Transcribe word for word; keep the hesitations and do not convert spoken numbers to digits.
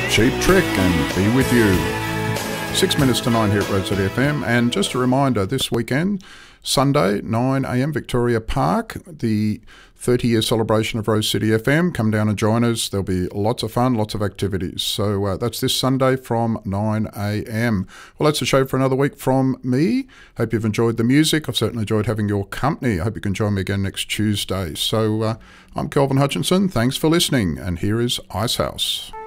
Cheap Trick and Be With You. Six minutes to nine here at Rose City F M, and just a reminder, this weekend, Sunday, nine a m, Victoria Park, the thirty-year celebration of Rose City F M. Come down and join us. There'll be lots of fun, lots of activities. So uh, that's this Sunday from nine a m. Well, that's the show for another week from me. Hope you've enjoyed the music. I've certainly enjoyed having your company. I hope you can join me again next Tuesday. So uh, I'm Kelvin Hutchinson. Thanks for listening, and here is Icehouse.